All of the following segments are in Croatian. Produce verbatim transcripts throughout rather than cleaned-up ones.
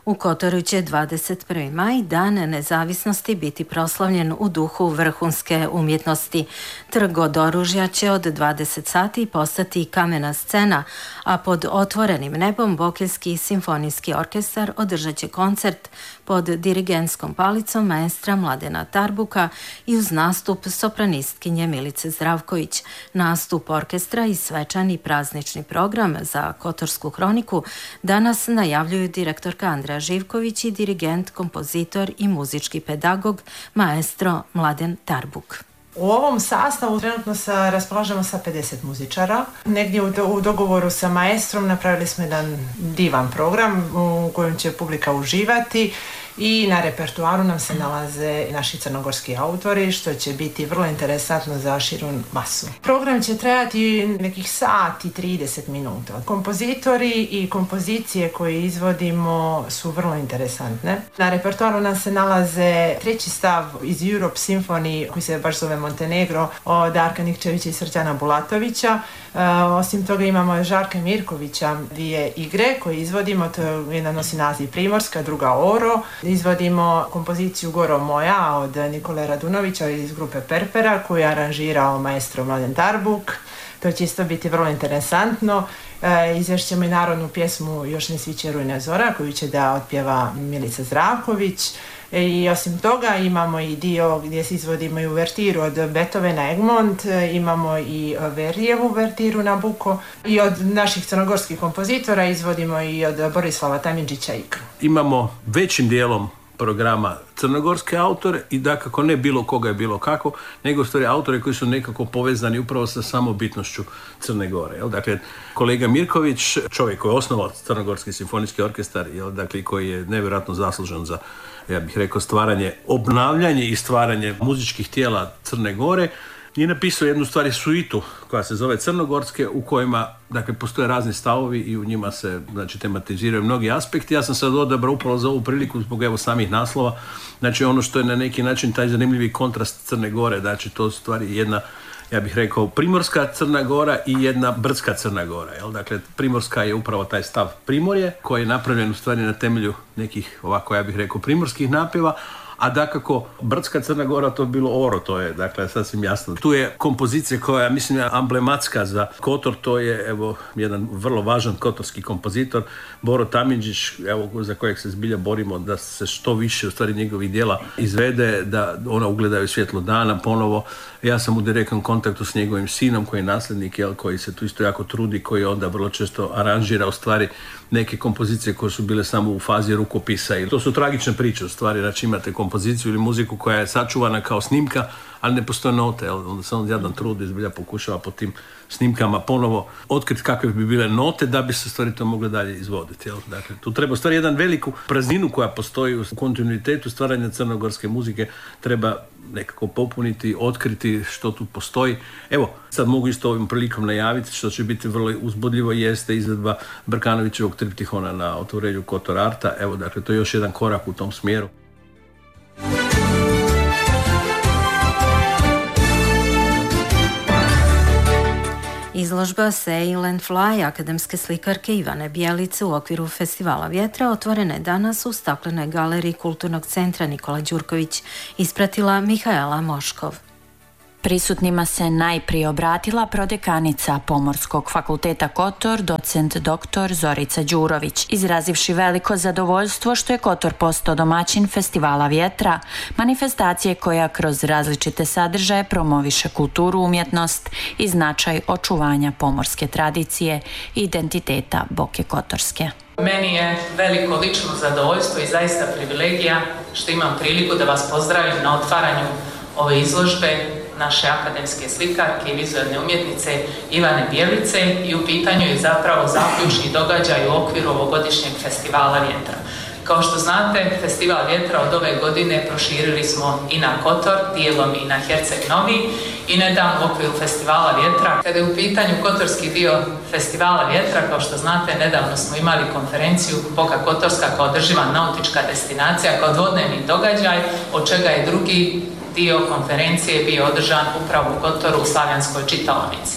U Kotoru će dvadeset prvi maj, Dan nezavisnosti, biti proslavljen u duhu vrhunske umjetnosti. Trg od oružja će od dvadeset sati postati kamena scena, a pod otvorenim nebom Bokeljski simfonijski orkestar održat će koncert pod dirigentskom palicom maestra Mladena Tarbuka i uz nastup sopranistkinje Milice Zdravković. Nastup orkestra i svečani praznični program za Kotorsku hroniku danas najavljuju direktorka Andreja Živković i dirigent, kompozitor i muzički pedagog maestro Mladen Tarbuk. U ovom sastavu trenutno sa, raspolažemo sa pedeset muzičara. Negdje u, do, u dogovoru sa maestrom napravili smo jedan divan program u kojem će publika uživati i na repertuaru nam se nalaze naši crnogorski autori, što će biti vrlo interesantno za širu masu. Program će trajati nekih sat i trideset minuta. Kompozitori i kompozicije koje izvodimo su vrlo interesantne. Na repertuaru nam se nalaze treći stav iz Europe Symphony, koji se baš zove Montenegro, od Darka Nikčevića i Srđana Bulatovića. E, osim toga imamo Žarka Mirkovića, dvije igre koje izvodimo, to jedna nosi naziv Primorska, druga Oro. Izvodimo kompoziciju Goro moja od Nikole Radunovića iz grupe Perpera, koju je aranžirao maestro Mladen Tarbuk. To će isto biti vrlo interesantno. E, izvešćemo i narodnu pjesmu Još ne sviće rujna zora, koju će da otpjeva Milica Zdravković. E, I osim toga imamo i dio gdje se izvodimo i uvertiru od Beethovena Egmont, e, imamo i Verdijevu uvertiru Nabuko i od naših crnogorskih kompozitora izvodimo i od Borislava Tamindžića Ikru. Imamo većim dijelom programa crnogorske autore i dakako ne bilo koga je bilo kako, nego stvari autore koji su nekako povezani upravo sa samobitnošću Crne Gore. Jel? Dakle, kolega Mirković, čovjek koji je osnovao Crnogorski simfonijski orkestar, jel? Dakle, koji je nevjerojatno zaslužan za, ja bih rekao, stvaranje, obnavljanje i stvaranje muzičkih tijela Crne Gore, je napisao jednu stvari suitu koja se zove Crnogorske, u kojima, dakle, postoje razni stavovi i u njima se, znači, tematiziraju mnogi aspekti. Ja sam sad odabrao upravo za ovu priliku zbog evo samih naslova, znači ono što je na neki način taj zanimljivi kontrast Crne Gore, znači to stvari jedna, ja bih rekao, primorska Crna Gora i jedna brdska Crna Gora. Jel? Dakle, primorska je upravo taj stav Primorje, koji je napravljen u stvari na temelju nekih, ovako ja bih rekao, primorskih napjeva, a dakako brdska Crna Gora to je bilo Oro, to je dakle sasvim jasno. Tu je kompozicija koja mislim je emblematska za Kotor, to je evo jedan vrlo važan kotorski kompozitor Boro Tamindžić, evo za kojeg se zbilja borimo da se što više u stvari njegovih djela izvede, da ona ugledaju svjetlo dana ponovo. Ja sam u direktnom kontaktu s njegovim sinom koji je nasljednik, jel, koji se tu isto jako trudi, koji onda vrlo često aranžira u stvari neke kompozicije koje su bile samo u fazi rukopisa. I to su tragične priče u stvari, znači imate kompoziciju ili muziku koja je sačuvana kao snimka, ali ne postoje note, jel? Onda se on jadan trudi izbilja pokušava po tim snimkama ponovo otkriti kakve bi bile note da bi se stvari to mogle dalje izvoditi. Jel? Dakle, tu treba stvari jedan veliku prazninu koja postoji u kontinuitetu stvaranja crnogorske muzike, treba nekako popuniti, otkriti što tu postoji. Evo, sad mogu isto ovim prilikom najaviti što će biti vrlo uzbudljivo, jeste izvedba Brkanovićevog triptihona na otvorenju Kotor Arta. Evo, dakle, to je još jedan korak u tom smjeru. Izložba Sail and Fly akademske slikarke Ivane Bjelice u okviru Festivala vjetra otvorena je danas u staklenoj galeriji Kulturnog centra Nikola Đurković, ispratila Mihaela Moškov. Prisutnima se najprije obratila prodekanica Pomorskog fakulteta Kotor, docent doktor Zorica Đurović, izrazivši veliko zadovoljstvo što je Kotor postao domaćin Festivala vjetra, manifestacije koja kroz različite sadržaje promoviše kulturu, umjetnost i značaj očuvanja pomorske tradicije i identiteta Boke Kotorske. Meni je veliko lično zadovoljstvo i zaista privilegija što imam priliku da vas pozdravim na otvaranju ove izložbe naše akademske slikarke i vizualne umjetnice Ivane Bjelice i u pitanju je zapravo zaključni događaj u okviru ovogodišnjeg Festivala vjetra. Kao što znate, Festival vjetra od ove godine proširili smo i na Kotor, dijelom i na Herceg Novi i nedavno u okviru Festivala vjetra. Kada je u pitanju kotorski dio Festivala vjetra, kao što znate, nedavno smo imali konferenciju Boka Kotorska kao održiva nautička destinacija, kao dvodnevni događaj, od čega je drugi dio konferencije bio održan upravo u Kotoru u Slavijanskoj čitaonici.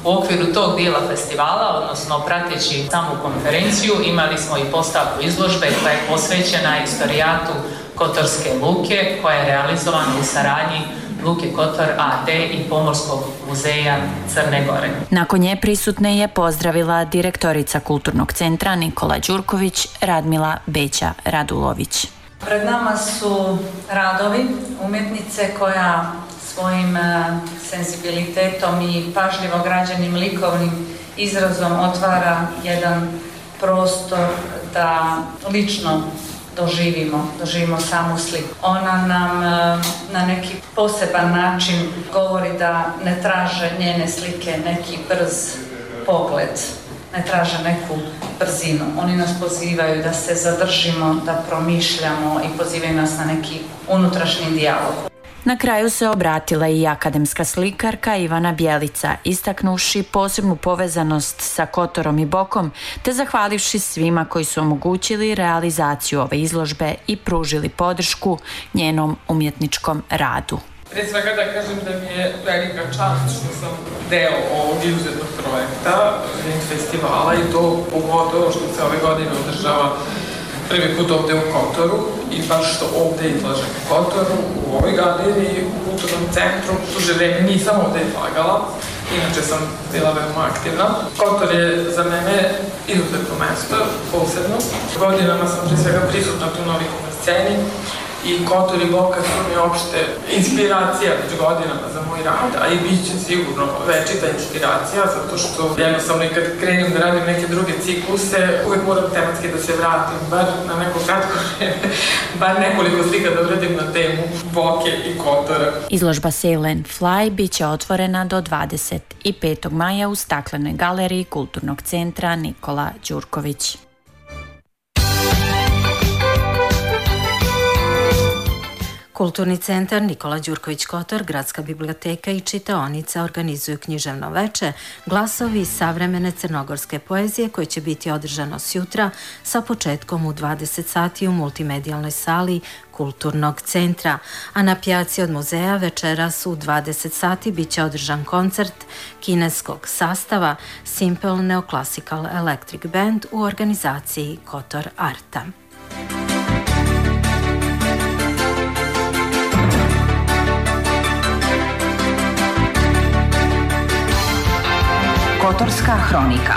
U okviru tog dijela festivala, odnosno prateći samu konferenciju, imali smo i postavku izložbe koja je posvećena istorijatu Kotorske luke, koja je realizovana u saradnji Luke Kotor a d i Pomorskog muzeja Crne Gore. Nakon nje prisutne je pozdravila direktorica Kulturnog centra Nikola Đurković, Radmila Beća Radulović. Pred nama su radovi umjetnice koja svojim senzibilitetom i pažljivo građenim likovnim izrazom otvara jedan prostor da lično doživimo, doživimo samu sliku. Ona nam na neki poseban način govori da ne traže njene slike neki brz pogled, ne traže neku brzinu. Oni nas pozivaju da se zadržimo, da promišljamo i pozivaju nas na neki unutrašnji dijalog. Na kraju se obratila i akademska slikarka Ivana Bjelica, istaknuši posebnu povezanost sa Kotorom i Bokom, te zahvalivši svima koji su omogućili realizaciju ove izložbe i pružili podršku njenom umjetničkom radu. Prije svega da kažem da mi je velika čast što sam deo ovog izuzetnog projekta festivala i to pogotovo što se ove godine održava prvi put ovde u Kotoru i baš što ovde izlažem u Kotoru, u ovoj galeriji, u Kulturnom centru. Duže vreme nisam ovde izlagala, inače sam bila veoma aktivna. Kotor je za mene izuzetno mesto, posebno. Godinama sam pre svega prisutna tu na likovnoj sceni i Kotor i Boka su mi opšte inspiracija već godinama za moj rad, a i bit će sigurno večita inspiracija, zato što jednostavno i kad krenem da radim neke druge cikluse, uvek moram tematski da se vratim, bar na neko kratko vreme, bar nekoliko slika da uradim na temu Boke i Kotora. Izložba Sail and Fly bit će otvorena do dvadeset petog maja u staklenoj galeriji Kulturnog centra Nikola Đurković. Kulturni centar Nikola Đurković Kotor, Gradska biblioteka i čitaonica organizuju književno veče Glasovi savremene crnogorske poezije koje će biti održano sjutra sa početkom u dvadeset sati u multimedijalnoj sali Kulturnog centra, a na pijaci od muzeja večeras u dvadeset sati bit će održan koncert kineskog sastava Simple Neoclassical Electric Band u organizaciji Kotor Arta. Kotorska hronika.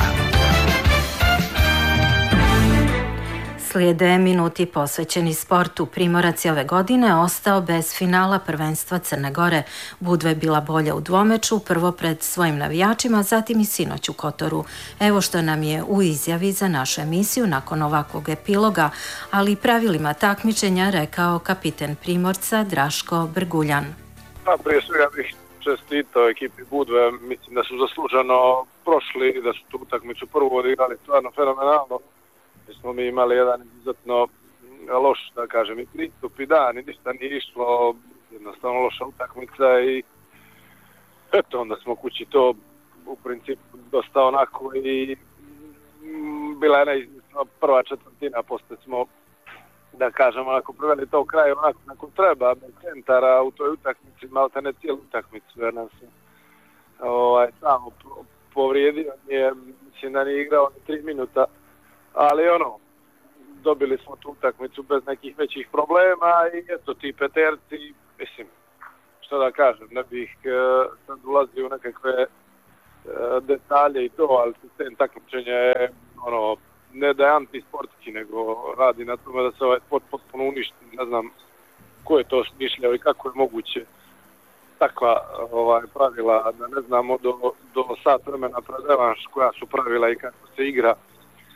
Slijede minuti posvećeni sportu. Primorac je ove godine ostao bez finala prvenstva Crne Gore. Budva je bila bolja u dvomeču, prvo pred svojim navijačima, zatim i sinoć u Kotoru. Evo što nam je u izjavi za našu emisiju nakon ovakvog epiloga, ali i pravilima takmičenja rekao kapiten Primorca Draško Brguljan. Pa prije svega bih čestitao ekipi Budve, mislim da su zasluženo prošli, da su tu utakmicu prvo odigrali stvarno fenomenalno. Mi smo mi imali jedan izuzetno loš, da kažem, i pristup i dan i ništa nije išlo, jednostavno loša utakmica i eto, onda smo kući to u principu dosta onako i bila je neizvjesna prva četvrtina, poslije smo, da kažem, onako priveli to u kraju onako nakon treba, bez centara u toj utakmici, malte ne cijelu utakmicu, jer nam se ovaj, samo povrijedio, nije, mislim da nije igrao ni tri minuta, ali ono, dobili smo tu utakmicu bez nekih većih problema i eto ti peterci, mislim, što da kažem, ne bih uh, sad ulazio u nekakve uh, detalje i to, ali sistem takmičenja je ono, ne da je antisportski, nego radi na tome da se ovaj sport potpuno uništi. Ne znam ko je to smišljao i kako je moguće takva ovaj, pravila, da ne znamo do, do sat vremena pred revanš koja su pravila i kako se igra, e,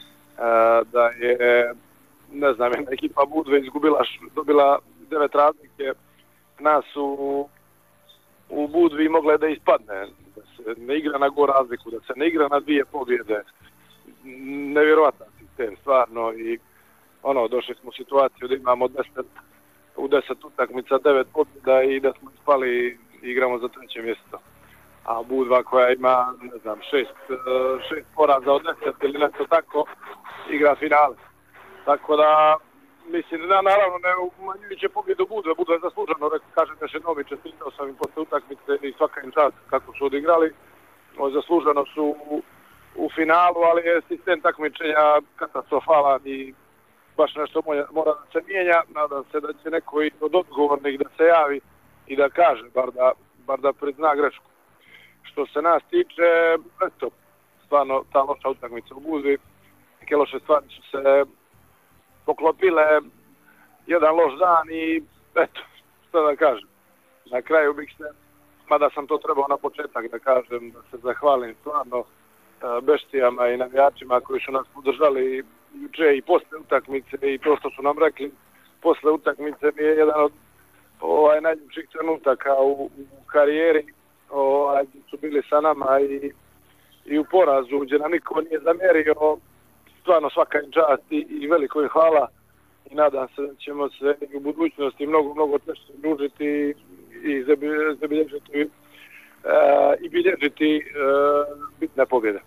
da je, ne znam, jedna ekipa Budve izgubila, dobila devet razlike, nas u, u Budvi mogle da ispadne, da se ne igra na go razliku, da se ne igra na dvije pobjede. Nevjerovatan sistem, stvarno, i ono, došli smo u situaciju da imamo deset, u deset utakmica devet pobjeda i da smo ispali i igramo za treće mjesto. A Budva koja ima, ne znam, šest, šest poraza od deset ili nešto tako, igra finale. Tako da, mislim, da naravno ne umanjujuće pobjedu Budve, Budva je zasluženo, rekao, kažem još jednom i čestitao sam im posle utakmice i svaka im čast kako su odigrali. zasluženo su u, u finalu, ali je sistem takmičenja katastrofalan i baš nešto mora da se mijenja. Nadam se da će neko i od odgovornih da se javi i da kaže, bar da, bar da prizna grešku. Što se nas tiče, eto, stvarno ta loša utakmica u Budvi, neke loše stvari su se poklopile, jedan loš dan i eto, što da kažem. Na kraju bih se, mada sam to trebao na početak da kažem, da se zahvalim stvarno beštijama i navijačima koji su nas podržali juče i posle utakmice i to što su nam rekli posle utakmice mi je jedan od ovaj, najljepših trenutaka u, u karijeri. Ovaj, su bili sa nama i, i u porazu gdje nam niko nije zamjerio. Stvarno svaka im čast i, i veliko im hvala i nadam se da ćemo se u budućnosti mnogo, mnogo češće družiti i zabilježiti uh, i bilježiti uh, bitne pobjede.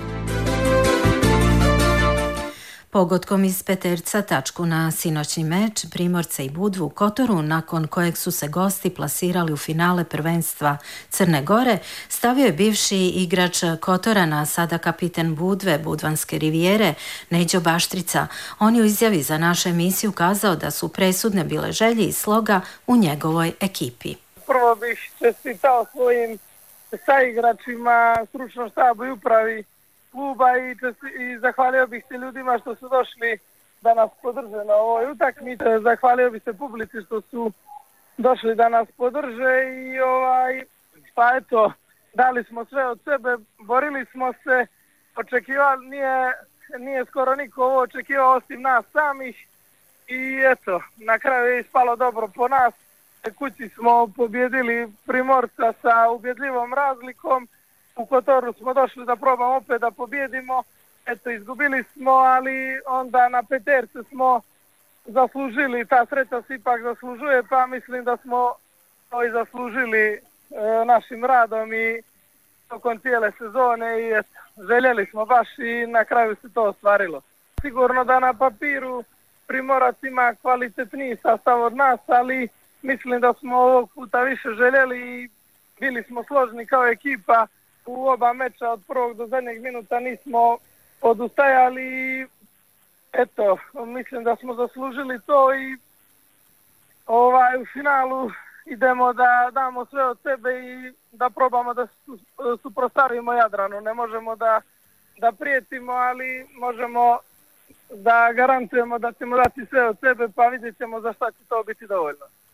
Pogodkom iz peterca tačku na sinoćni meč Primorca i Budvu u Kotoru, nakon kojeg su se gosti plasirali u finale prvenstva Crne Gore, stavio je bivši igrač Kotorana, sada kapiten Budve, Budvanske rivijere, Neđo Baštrica. On je u izjavi za našu emisiju kazao da su presudne bile želje i sloga u njegovoj ekipi. Prvo bih čestitao svojim saigračima, stručnom štabu i upravi kluba i, i zahvalio bih se ljudima što su došli da nas podrže na ovoj utakmici. Zahvalio bih se publici što su došli da nas podrže i ovaj, pa eto, dali smo sve od sebe, borili smo se, očekivali, nije, nije skoro niko ovo očekivao osim nas samih i eto, na kraju je ispalo dobro po nas. Kući smo pobjedili Primorca sa ubjedljivom razlikom. U Kotoru smo došli da probamo opet da pobjedimo. Eto, izgubili smo, ali onda na peterce smo zaslužili. Ta sreća se ipak zaslužuje, pa mislim da smo to i zaslužili e, našim radom i tokom cijele sezone. I eto, željeli smo baš i na kraju se to ostvarilo. Sigurno da na papiru Primorac ima kvalitetniji sastav od nas, ali mislim da smo ovog puta više željeli i bili smo složni kao ekipa. U oba meča od prvog do zadnjeg minuta nismo odustajali i eto, mislim da smo zaslužili to i ovaj, u finalu idemo da damo sve od sebe i da probamo da suprotstavimo Jadranu. Ne možemo da, da prijetimo, ali možemo da garantujemo da ćemo dati sve od sebe, pa vidjet ćemo za šta će to biti dovoljno.